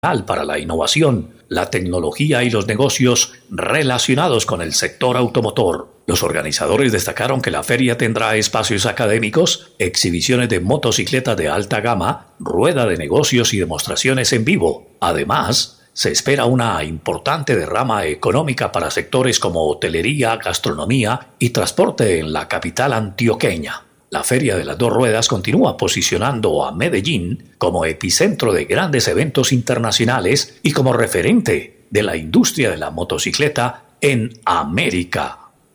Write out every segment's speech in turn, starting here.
para la innovación, la tecnología y los negocios relacionados con el sector automotor. Los organizadores destacaron que la feria tendrá espacios académicos, exhibiciones de motocicletas de alta gama, rueda de negocios y demostraciones en vivo. Además, se espera una importante derrama económica para sectores como hotelería, gastronomía y transporte en la capital antioqueña. La Feria de las Dos Ruedas continúa posicionando a Medellín como epicentro de grandes eventos internacionales y como referente de la industria de la motocicleta en América.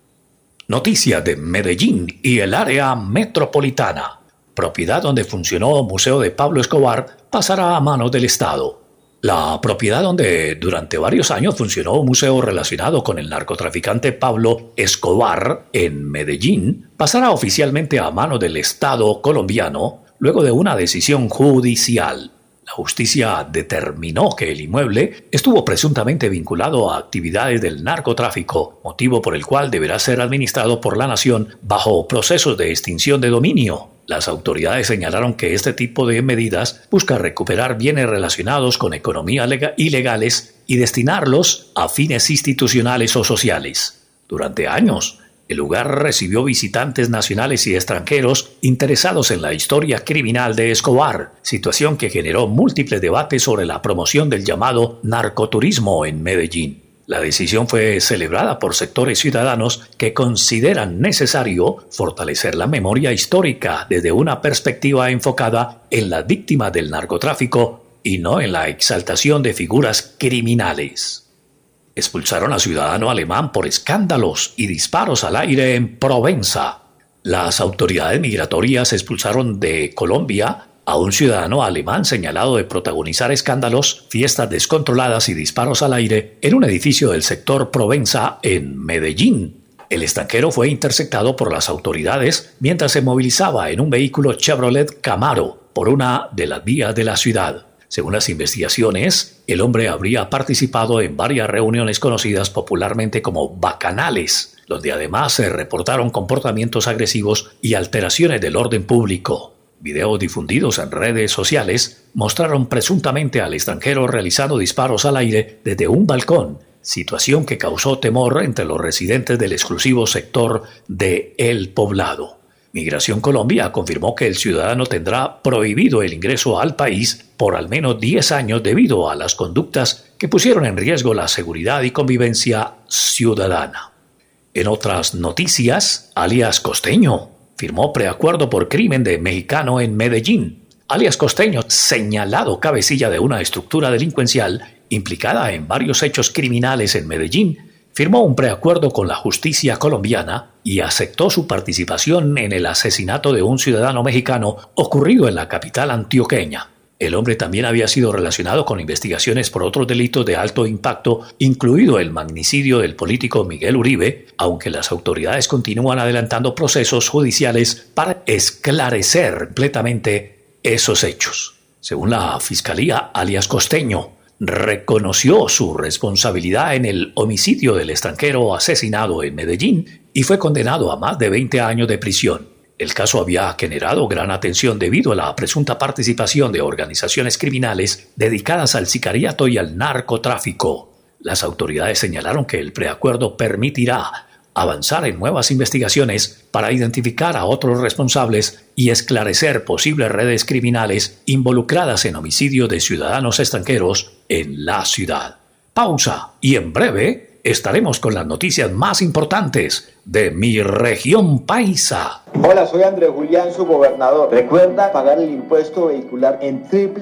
Noticias de Medellín y el área metropolitana. Propiedad donde funcionó Museo de Pablo Escobar pasará a manos del Estado. La propiedad donde durante varios años funcionó un museo relacionado con el narcotraficante Pablo Escobar en Medellín pasará oficialmente a manos del Estado colombiano luego de una decisión judicial. La justicia determinó que el inmueble estuvo presuntamente vinculado a actividades del narcotráfico, motivo por el cual deberá ser administrado por la nación bajo procesos de extinción de dominio. Las autoridades señalaron que este tipo de medidas busca recuperar bienes relacionados con economía ilegales y destinarlos a fines institucionales o sociales. Durante años, el lugar recibió visitantes nacionales y extranjeros interesados en la historia criminal de Escobar, situación que generó múltiples debates sobre la promoción del llamado narcoturismo en Medellín. La decisión fue celebrada por sectores ciudadanos que consideran necesario fortalecer la memoria histórica desde una perspectiva enfocada en las víctimas del narcotráfico y no en la exaltación de figuras criminales. Expulsaron a ciudadano alemán por escándalos y disparos al aire en Provenza. Las autoridades migratorias expulsaron de Colombia a un ciudadano alemán señalado de protagonizar escándalos, fiestas descontroladas y disparos al aire en un edificio del sector Provenza en Medellín. El extranjero fue interceptado por las autoridades mientras se movilizaba en un vehículo Chevrolet Camaro por una de las vías de la ciudad. Según las investigaciones, el hombre habría participado en varias reuniones conocidas popularmente como bacanales, donde además se reportaron comportamientos agresivos y alteraciones del orden público. Videos difundidos en redes sociales mostraron presuntamente al extranjero realizando disparos al aire desde un balcón, situación que causó temor entre los residentes del exclusivo sector de El Poblado. Migración Colombia confirmó que el ciudadano tendrá prohibido el ingreso al país por al menos 10 años debido a las conductas que pusieron en riesgo la seguridad y convivencia ciudadana. En otras noticias, alias Costeño firmó preacuerdo por crimen de mexicano en Medellín. Alias Costeño, señalado cabecilla de una estructura delincuencial implicada en varios hechos criminales en Medellín, firmó un preacuerdo con la justicia colombiana y aceptó su participación en el asesinato de un ciudadano mexicano ocurrido en la capital antioqueña. El hombre también había sido relacionado con investigaciones por otros delitos de alto impacto, incluido el magnicidio del político Miguel Uribe, aunque las autoridades continúan adelantando procesos judiciales para esclarecer completamente esos hechos. Según la Fiscalía, alias Costeño reconoció su responsabilidad en el homicidio del extranjero asesinado en Medellín y fue condenado a más de 20 años de prisión. El caso había generado gran atención debido a la presunta participación de organizaciones criminales dedicadas al sicariato y al narcotráfico. Las autoridades señalaron que el preacuerdo permitirá avanzar en nuevas investigaciones para identificar a otros responsables y esclarecer posibles redes criminales involucradas en homicidios de ciudadanos extranjeros en la ciudad. Pausa y en breve estaremos con las noticias más importantes de mi región paisa. Hola, soy Andrés Julián, su gobernador. Recuerda pagar el impuesto vehicular en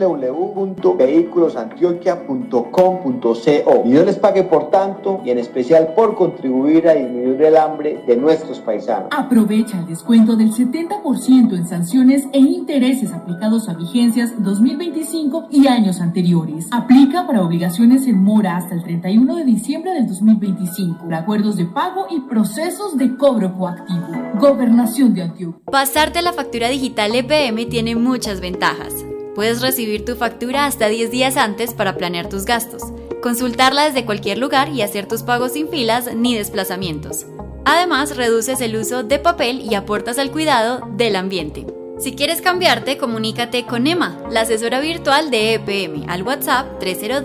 www.vehiculosantioquia.com.co. Y Dios les pague por tanto y en especial por contribuir a disminuir el hambre de nuestros paisanos. Aprovecha el descuento del 70% en sanciones e intereses aplicados a vigencias 2025 y años anteriores. Aplica para obligaciones en mora hasta el 31 de diciembre del 2025. Por acuerdos de pago y procesos de cobro coactivo. Gobernación de Antioquia. Pasarte a la factura digital EPM tiene muchas ventajas. Puedes recibir tu factura hasta 10 días antes para planear tus gastos, consultarla desde cualquier lugar y hacer tus pagos sin filas ni desplazamientos. Además, reduces el uso de papel y aportas al cuidado del ambiente. Si quieres cambiarte, comunícate con Emma, la asesora virtual de EPM, al WhatsApp 302